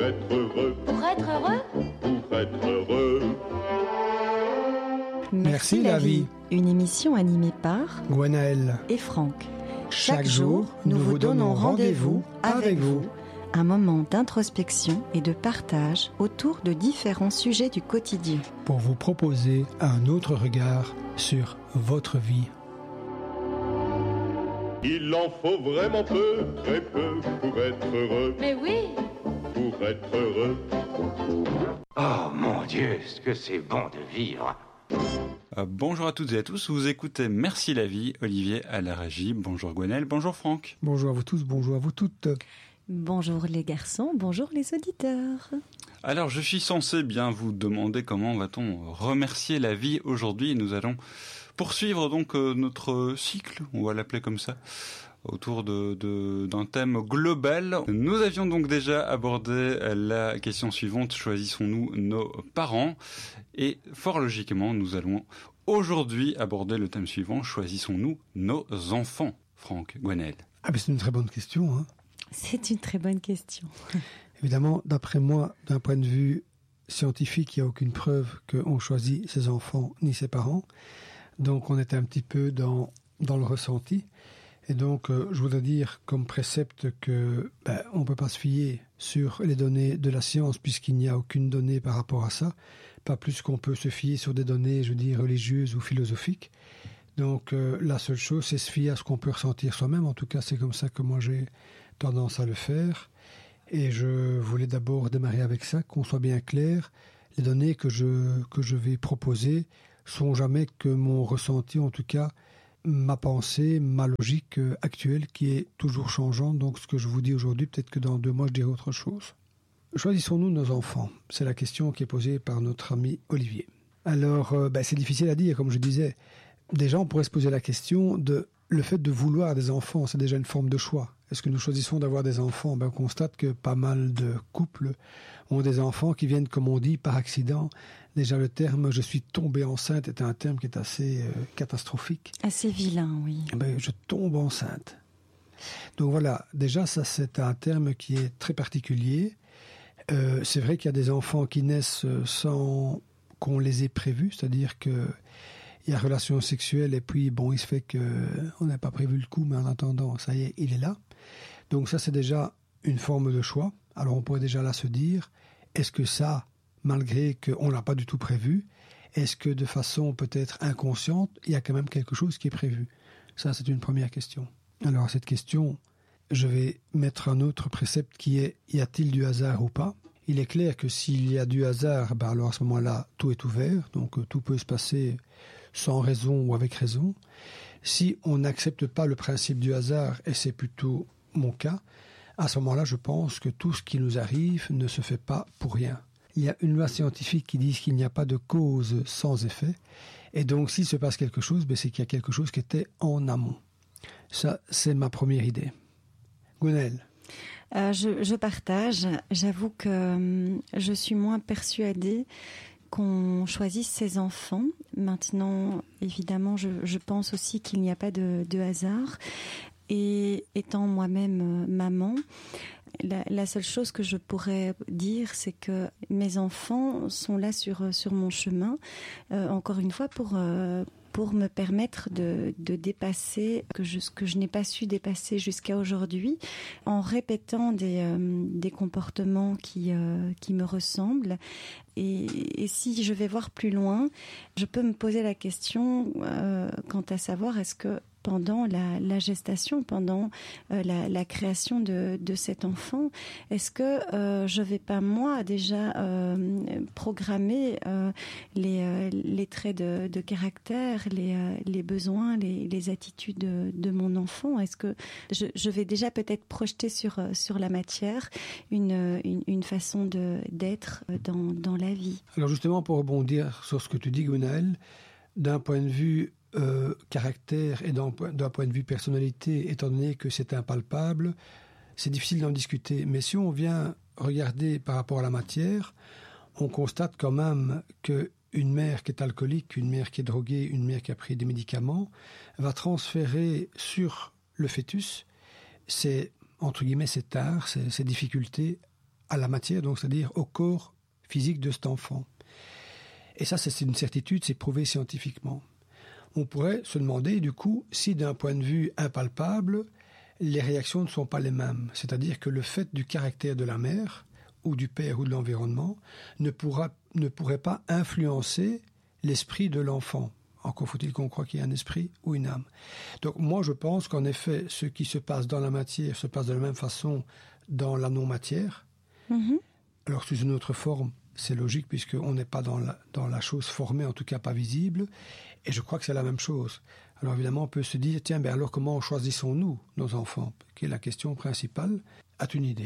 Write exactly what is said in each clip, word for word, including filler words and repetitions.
être heureux. Pour être heureux. Pour être heureux. Merci, Merci la vie. Une émission animée par Gwenaël. et Franck. Chaque jour, nous vous donnons rendez-vous avec vous. Un moment d'introspection et de partage autour de différents sujets du quotidien. Pour vous proposer un autre regard sur votre vie. Il en faut vraiment peu, très peu, pour être heureux. Mais oui. Pour être heureux. Oh mon Dieu, ce que c'est bon de vivre. Euh, bonjour à toutes et à tous, vous écoutez Merci la vie, Olivier à la régie. Bonjour Gwenaël, bonjour Franck. Bonjour à vous tous, bonjour à vous toutes. Bonjour les garçons, bonjour les auditeurs. Alors je suis censé bien vous demander comment va-t-on remercier la vie aujourd'hui. Nous allons poursuivre donc euh, notre cycle, on va l'appeler comme ça, autour de, de, d'un thème global. Nous avions donc déjà abordé la question suivante, choisissons-nous nos parents? Et fort logiquement, nous allons aujourd'hui aborder le thème suivant, choisissons-nous nos enfants? Franck, Gwenaël. Ah ben c'est une très bonne question. Hein. C'est une très bonne question. Évidemment, d'après moi, d'un point de vue scientifique, il n'y a aucune preuve qu'on choisit ses enfants ni ses parents. Donc on est un petit peu dans, dans le ressenti. Et donc, euh, je voudrais dire comme précepte que ben, on ne peut pas se fier sur les données de la science puisqu'il n'y a aucune donnée par rapport à ça. Pas plus qu'on peut se fier sur des données, je veux dire, religieuses ou philosophiques. Donc, euh, la seule chose, c'est se fier à ce qu'on peut ressentir soi-même. En tout cas, c'est comme ça que moi, j'ai tendance à le faire. Et je voulais d'abord démarrer avec ça, qu'on soit bien clair. Les données que je, que je vais proposer sont jamais que mon ressenti, en tout cas, ma pensée, ma logique actuelle qui est toujours changeante. Donc ce que je vous dis aujourd'hui, peut-être que dans deux mois je dirai autre chose. Choisissons-nous nos enfants? C'est la question qui est posée par notre ami Olivier. Alors euh, ben, c'est difficile à dire, comme je disais. Déjà on pourrait se poser la question de le fait de vouloir des enfants, c'est déjà une forme de choix. Est-ce que nous choisissons d'avoir des enfants? Ben, on constate que pas mal de couples ont des enfants qui viennent, comme on dit, par accident. Déjà le terme « je suis tombé enceinte » est un terme qui est assez euh, catastrophique. Assez vilain, oui. Ben, je tombe enceinte. Donc voilà, déjà ça c'est un terme qui est très particulier. Euh, c'est vrai qu'il y a des enfants qui naissent sans qu'on les ait prévus, c'est-à-dire que il y a relation sexuelle et puis bon, il se fait qu'on n'a pas prévu le coup, mais en attendant, ça y est, il est là. Donc ça c'est déjà une forme de choix. Alors on pourrait déjà là se dire, est-ce que ça, malgré qu'on ne l'a pas du tout prévu, est-ce que de façon peut-être inconsciente, il y a quand même quelque chose qui est prévu? Ça c'est une première question. Alors à cette question, je vais mettre un autre précepte qui est, y a-t-il du hasard ou pas? Il est clair que s'il y a du hasard, ben alors à ce moment-là, tout est ouvert, donc euh, tout peut se passer sans raison ou avec raison. Si on n'accepte pas le principe du hasard, et c'est plutôt mon cas, à ce moment-là, je pense que tout ce qui nous arrive ne se fait pas pour rien. Il y a une loi scientifique qui dit qu'il n'y a pas de cause sans effet, et donc s'il se passe quelque chose, ben c'est qu'il y a quelque chose qui était en amont. Ça, c'est ma première idée. Gwenaël. Euh, je, je partage. J'avoue que euh, je suis moins persuadée qu'on choisisse ses enfants. Maintenant, évidemment, je, je pense aussi qu'il n'y a pas de, de hasard. Et étant moi-même euh, maman, la, la seule chose que je pourrais dire, c'est que mes enfants sont là sur, sur mon chemin, euh, encore une fois, pour... Euh, pour me permettre de, de dépasser que je, ce que je n'ai pas su dépasser jusqu'à aujourd'hui, en répétant des, euh, des comportements qui, euh, qui me ressemblent. Et, et si je vais voir plus loin, je peux me poser la question euh, quant à savoir est-ce que pendant la, la gestation, pendant euh, la, la création de, de cet enfant, est-ce que euh, je vais pas moi déjà euh, programmer euh, les, euh, les traits de, de caractère, les, euh, les besoins, les, les attitudes de, de mon enfant? Est-ce que je, je vais déjà peut-être projeter sur, sur la matière une, une, une façon de, d'être dans, dans la vie? Alors justement, pour rebondir sur ce que tu dis, Gwenaël, d'un point de vue Euh, caractère et d'un, d'un point de vue personnalité, étant donné que c'est impalpable, c'est difficile d'en discuter. Mais si on vient regarder par rapport à la matière, on constate quand même qu'une mère qui est alcoolique, une mère qui est droguée, une mère qui a pris des médicaments, va transférer sur le fœtus ses, entre guillemets, ses tares, ses, ses difficultés à la matière, donc c'est-à-dire au corps physique de cet enfant. Et ça, c'est une certitude, c'est prouvé scientifiquement. On pourrait se demander, du coup, si d'un point de vue impalpable, les réactions ne sont pas les mêmes. C'est-à-dire que le fait du caractère de la mère, ou du père, ou de l'environnement, ne, pourra, ne pourrait pas influencer l'esprit de l'enfant. Encore faut-il qu'on croie qu'il y a un esprit ou une âme. Donc moi, je pense qu'en effet, ce qui se passe dans la matière se passe de la même façon dans la non-matière. Mm-hmm. Alors, sous une autre forme, c'est logique puisqu'on n'est pas dans la, dans la chose formée, en tout cas pas visible. Et je crois que c'est la même chose. Alors évidemment, on peut se dire, tiens, ben alors comment choisissons-nous nos enfants, qui est la question principale. As-tu une idée ?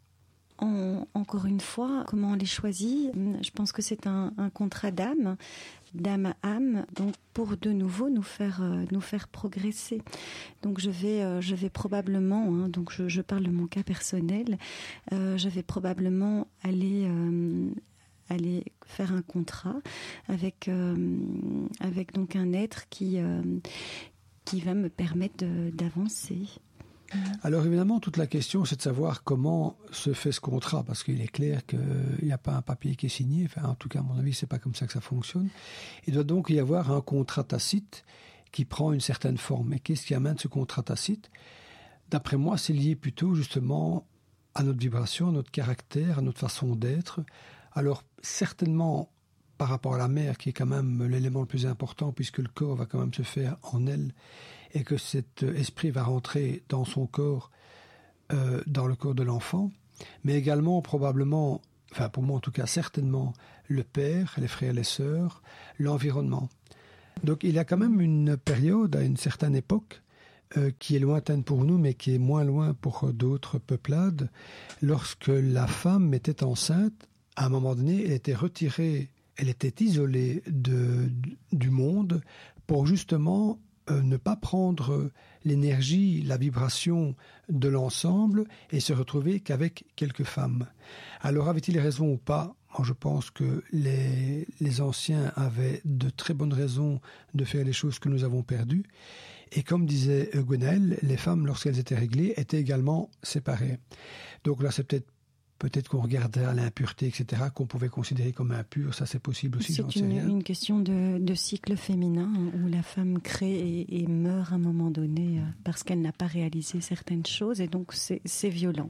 En, encore une fois, comment on les choisit ? Je pense que c'est un, un contrat d'âme, d'âme à âme, donc pour de nouveau nous faire euh, nous faire progresser. Donc je vais euh, je vais probablement, hein, donc je, je parle de mon cas personnel, euh, je vais probablement aller euh, aller faire un contrat avec euh, avec donc un être qui euh, qui va me permettre de, d'avancer. Alors évidemment, toute la question, c'est de savoir comment se fait ce contrat, parce qu'il est clair qu'il n'y a pas un papier qui est signé, enfin en tout cas à mon avis, c'est pas comme ça que ça fonctionne. Il doit donc y avoir un contrat tacite qui prend une certaine forme. Et qu'est-ce qui amène ce contrat tacite ? D'après moi, c'est lié plutôt justement à notre vibration, à notre caractère, à notre façon d'être. Alors certainement par rapport à la mère, qui est quand même l'élément le plus important, puisque le corps va quand même se faire en elle, et que cet esprit va rentrer dans son corps, euh, dans le corps de l'enfant, mais également probablement, enfin pour moi en tout cas certainement, le père, les frères, les sœurs, l'environnement. Donc il y a quand même une période, à une certaine époque, euh, qui est lointaine pour nous, mais qui est moins loin pour d'autres peuplades, lorsque la femme était enceinte, à un moment donné, elle était retirée, elle était isolée de, du monde pour justement euh, ne pas prendre l'énergie, la vibration de l'ensemble et se retrouver qu'avec quelques femmes. Alors avait-il raison ou pas ? Moi je pense que les, les anciens avaient de très bonnes raisons de faire les choses que nous avons perdues. Et comme disait Gwenaëlle, les femmes, lorsqu'elles étaient réglées, étaient également séparées. Donc là c'est peut-être Peut-être qu'on regardait à l'impureté, et cetera, qu'on pouvait considérer comme impur. Ça, c'est possible aussi, c'est j'en sais une, rien. une question de, de cycle féminin, hein, où la femme crée et, et meurt à un moment donné euh, parce qu'elle n'a pas réalisé certaines choses. Et donc, c'est, c'est violent.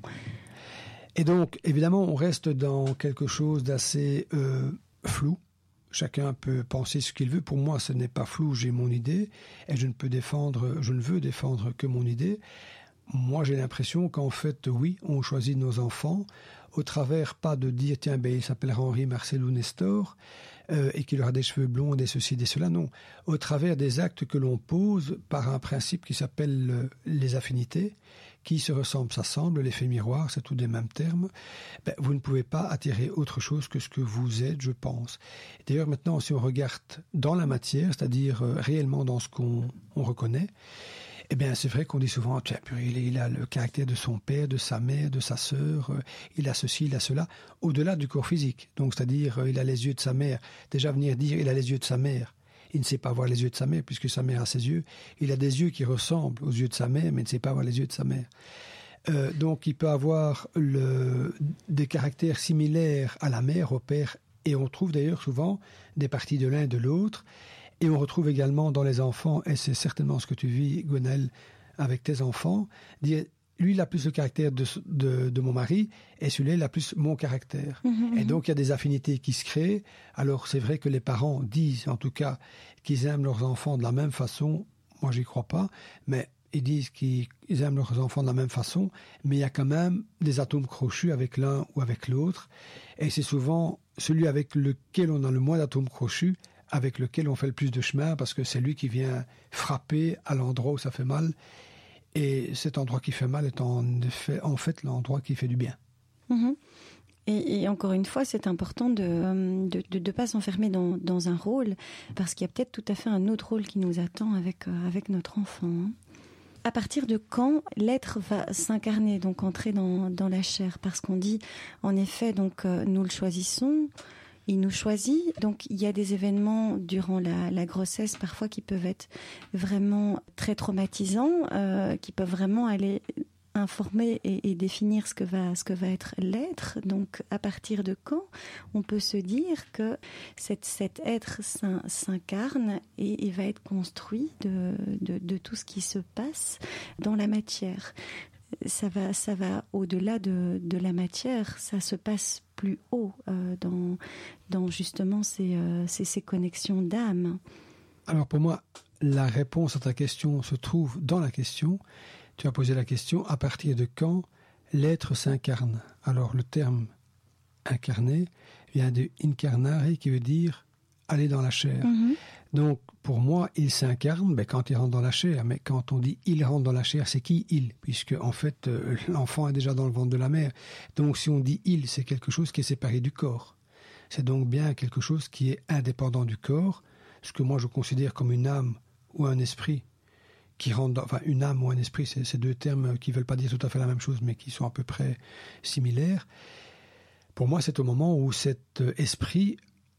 Et donc, évidemment, on reste dans quelque chose d'assez euh, flou. Chacun peut penser ce qu'il veut. Pour moi, ce n'est pas flou. J'ai mon idée. Et je ne peux défendre, je ne veux défendre que mon idée. Moi, j'ai l'impression qu'en fait, oui, on choisit nos enfants au travers, pas de dire, tiens, ben, il s'appellera Henri, Marcel ou Nestor, euh, et qu'il aura des cheveux blonds, des ceci, des cela, non. Au travers des actes que l'on pose par un principe qui s'appelle euh, les affinités, qui se ressemblent, s'assemblent, l'effet miroir, c'est tous des mêmes termes, ben, vous ne pouvez pas attirer autre chose que ce que vous êtes, je pense. D'ailleurs, maintenant, si on regarde dans la matière, c'est-à-dire euh, réellement dans ce qu'on on reconnaît, eh bien, c'est vrai qu'on dit souvent, tiens, il, il a le caractère de son père, de sa mère, de sa sœur, euh, il a ceci, il a cela, au-delà du corps physique. Donc, c'est-à-dire, euh, il a les yeux de sa mère. Déjà, venir dire, il a les yeux de sa mère. Il ne sait pas voir les yeux de sa mère, puisque sa mère a ses yeux. Il a des yeux qui ressemblent aux yeux de sa mère, mais il ne sait pas voir les yeux de sa mère. Euh, donc, il peut avoir le, des caractères similaires à la mère, au père, et on trouve d'ailleurs souvent des parties de l'un et de l'autre. Et on retrouve également dans les enfants, et c'est certainement ce que tu vis, Gwenaëlle, avec tes enfants, dire, lui, il a plus le caractère de, de, de mon mari, et celui-là, il a plus mon caractère. Mmh, et donc, il y a des affinités qui se créent. Alors, c'est vrai que les parents disent, en tout cas, qu'ils aiment leurs enfants de la même façon. Moi, j'y crois pas, mais ils disent qu'ils aiment leurs enfants de la même façon, mais il y a quand même des atomes crochus avec l'un ou avec l'autre. Et c'est souvent celui avec lequel on a le moins d'atomes crochus, avec lequel on fait le plus de chemin, parce que c'est lui qui vient frapper à l'endroit où ça fait mal. Et cet endroit qui fait mal est en, effet, en fait l'endroit qui fait du bien. Mmh. Et, et encore une fois, c'est important de ne de, de, de pas s'enfermer dans, dans un rôle, parce qu'il y a peut-être tout à fait un autre rôle qui nous attend avec, euh, avec notre enfant. Hein. À partir de quand l'être va s'incarner, donc entrer dans, dans la chair ? Parce qu'on dit, en effet, donc euh, nous le choisissons, il nous choisit, donc il y a des événements durant la, la grossesse parfois qui peuvent être vraiment très traumatisants, euh, qui peuvent vraiment aller informer et, et définir ce que va ce que va être l'être. Donc à partir de quand on peut se dire que cette, cet être s'in, s'incarne et, et va être construit de, de, de tout ce qui se passe dans la matière. Ça va, ça va au-delà de, de la matière, ça se passe plus haut euh, dans, dans justement ces, euh, ces, ces connexions d'âme. Alors pour moi, la réponse à ta question se trouve dans la question. Tu as posé la question, à partir de quand l'être s'incarne? Alors le terme incarné vient de incarnare, qui veut dire aller dans la chair. Mm-hmm. Donc pour moi, il s'incarne ben, quand il rentre dans la chair. Mais quand on dit il rentre dans la chair, c'est qui il? Puisque en fait, euh, l'enfant est déjà dans le ventre de la mère. Donc si on dit il, c'est quelque chose qui est séparé du corps. C'est donc bien quelque chose qui est indépendant du corps, ce que moi je considère comme une âme ou un esprit qui rentre dans, enfin une âme ou un esprit, c'est, c'est deux termes qui ne veulent pas dire tout à fait la même chose, mais qui sont à peu près similaires. Pour moi, c'est au moment où cet esprit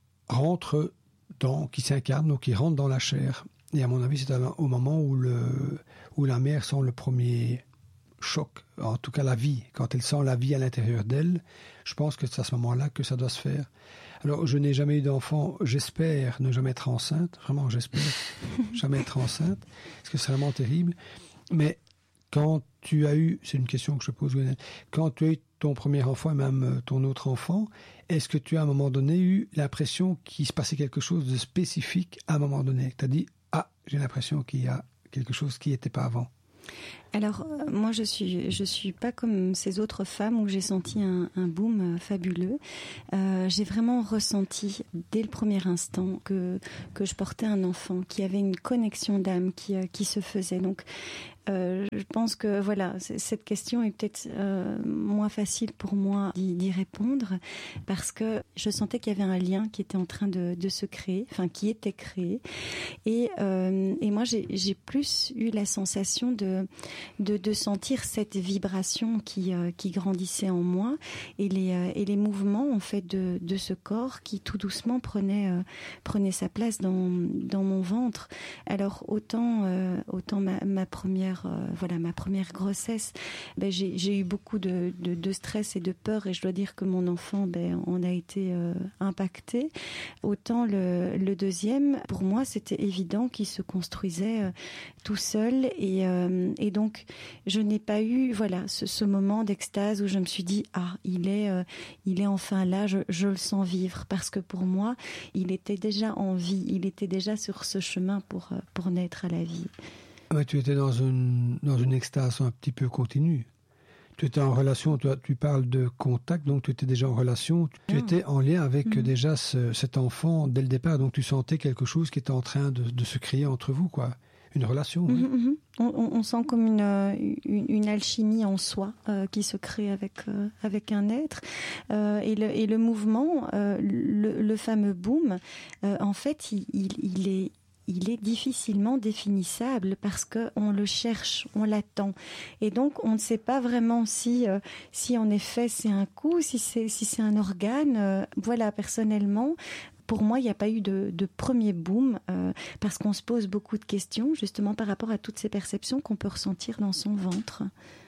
rentre dans, qui s'incarne, donc qui rentre dans la chair. Et à mon avis, c'est au moment où, le, où la mère sent le premier choc, en tout cas la vie, quand elle sent la vie à l'intérieur d'elle, je pense que c'est à ce moment-là que ça doit se faire. Alors, je n'ai jamais eu d'enfant, j'espère ne jamais être enceinte, vraiment j'espère jamais être enceinte, parce que c'est vraiment terrible. Mais quand tu as eu, c'est une question que je pose, quand tu as eu ton premier enfant et même ton autre enfant, est-ce que tu as à un moment donné eu l'impression qu'il se passait quelque chose de spécifique à un moment donné? Tu as dit, ah, j'ai l'impression qu'il y a quelque chose qui n'était pas avant. Alors, euh, moi, je suis, je suis pas comme ces autres femmes où j'ai senti un, un boom euh, fabuleux. Euh, j'ai vraiment ressenti, dès le premier instant, que, que je portais un enfant, qui avait une connexion d'âme qui, euh, qui se faisait. Donc, Euh, je pense que voilà, cette question est peut-être euh, moins facile pour moi d'y, d'y répondre parce que je sentais qu'il y avait un lien qui était en train de, de se créer, enfin qui était créé. Et, euh, et moi, j'ai, j'ai plus eu la sensation de, de, de sentir cette vibration qui, euh, qui grandissait en moi et les, euh, et les mouvements en fait de, de ce corps qui tout doucement prenait, euh, prenait sa place dans, dans mon ventre. Alors autant, euh, autant ma, ma première Euh, voilà, ma première grossesse, ben, j'ai, j'ai eu beaucoup de, de, de stress et de peur et je dois dire que mon enfant ben, en a été euh, impacté. Autant le, le deuxième, pour moi, c'était évident qu'il se construisait euh, tout seul et, euh, et donc je n'ai pas eu voilà, ce, ce moment d'extase où je me suis dit « Ah, il est, euh, il est enfin là, je, je le sens vivre » parce que pour moi, il était déjà en vie, il était déjà sur ce chemin pour, pour naître à la vie. Ouais, tu étais dans une, dans une extase un petit peu continue. Tu étais en relation, tu, tu parles de contact, donc tu étais déjà en relation, tu ah. étais en lien avec mmh. déjà ce, cet enfant dès le départ, donc tu sentais quelque chose qui était en train de, de se créer entre vous, quoi. Une relation. Mmh, oui. mmh. on, on sent comme une, une, une alchimie en soi euh, qui se crée avec, euh, avec un être. Euh, et, le, et le mouvement, euh, le, le fameux boom, euh, en fait, il, il, il est... il est difficilement définissable parce qu'on le cherche, on l'attend. Et donc, on ne sait pas vraiment si, euh, si en effet c'est un coup, si c'est, si c'est un organe. Euh, voilà, personnellement, pour moi, il n'y a pas eu de, de premier boom euh, parce qu'on se pose beaucoup de questions justement par rapport à toutes ces perceptions qu'on peut ressentir dans son ventre.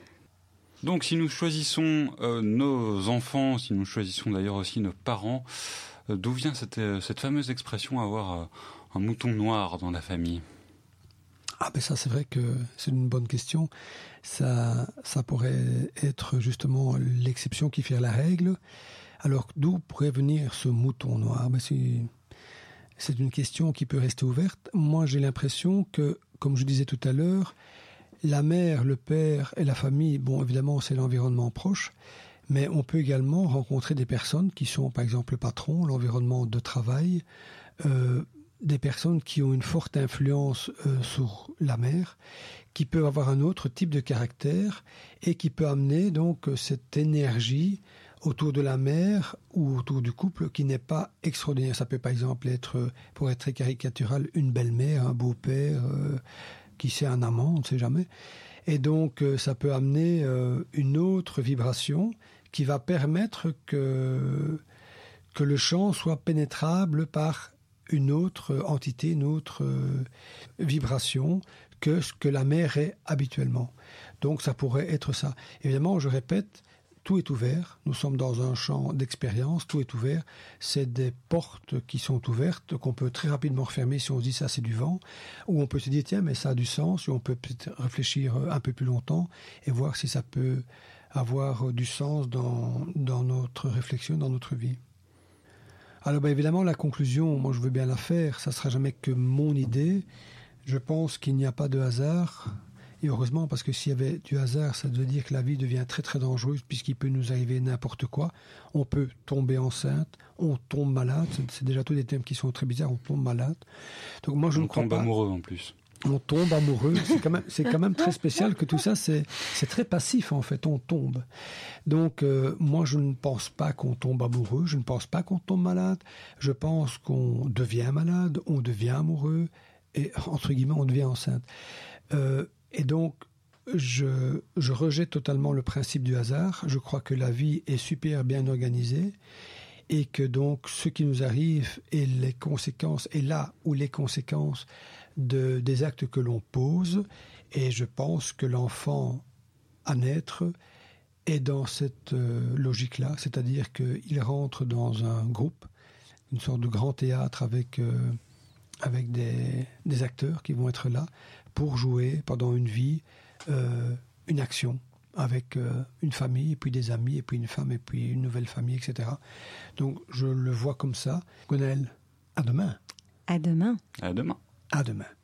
Donc, si nous choisissons euh, nos enfants, si nous choisissons d'ailleurs aussi nos parents, euh, d'où vient cette, euh, cette fameuse expression avoir... Euh, un mouton noir dans la famille? Ah ben ça c'est vrai que c'est une bonne question. Ça, ça pourrait être justement l'exception qui fait la règle. Alors d'où pourrait venir ce mouton noir? Ben, c'est, c'est une question qui peut rester ouverte. Moi j'ai l'impression que, comme je disais tout à l'heure, la mère, le père et la famille, bon évidemment c'est l'environnement proche, mais on peut également rencontrer des personnes qui sont par exemple le patron, l'environnement de travail, euh, des personnes qui ont une forte influence euh, sur la mère, qui peuvent avoir un autre type de caractère et qui peut amener donc cette énergie autour de la mère ou autour du couple qui n'est pas extraordinaire. Ça peut par exemple être, pour être très caricatural, une belle-mère, un beau-père, euh, qui c'est un amant, on ne sait jamais. Et donc euh, ça peut amener euh, une autre vibration qui va permettre que, que le champ soit pénétrable par une autre entité, une autre euh, vibration que ce que la mère est habituellement. Donc ça pourrait être ça. Évidemment, je répète, tout est ouvert. Nous sommes dans un champ d'expérience, tout est ouvert. C'est des portes qui sont ouvertes, qu'on peut très rapidement refermer si on se dit ça c'est du vent, ou on peut se dire tiens mais ça a du sens, ou on peut peut-être réfléchir un peu plus longtemps et voir si ça peut avoir du sens dans, dans notre réflexion, dans notre vie. Alors ben évidemment la conclusion, moi je veux bien la faire, ça ne sera jamais que mon idée. Je pense qu'il n'y a pas de hasard. Et heureusement, parce que s'il y avait du hasard, ça veut dire que la vie devient très très dangereuse, puisqu'il peut nous arriver n'importe quoi. On peut tomber enceinte, on tombe malade, c'est, c'est déjà tous des thèmes qui sont très bizarres, on tombe malade. Donc moi je on ne crois pas... tombe amoureux en plus. On tombe amoureux, c'est quand même, c'est quand même très spécial que tout ça, c'est, c'est très passif en fait, on tombe. Donc euh, moi je ne pense pas qu'on tombe amoureux, je ne pense pas qu'on tombe malade, je pense qu'on devient malade, on devient amoureux, et entre guillemets on devient enceinte. Euh, Et donc, je, je rejette totalement le principe du hasard. Je crois que la vie est super bien organisée et que donc ce qui nous arrive est les conséquences, est là où les conséquences de, des actes que l'on pose. Et je pense que l'enfant à naître est dans cette euh, logique-là, c'est-à-dire qu'il rentre dans un groupe, une sorte de grand théâtre avec, euh, avec des, des acteurs qui vont être là pour jouer pendant une vie euh, une action avec euh, une famille, et puis des amis, et puis une femme, et puis une nouvelle famille, et cetera. Donc je le vois comme ça. Gwenaëlle, à demain. À demain. À demain. À demain.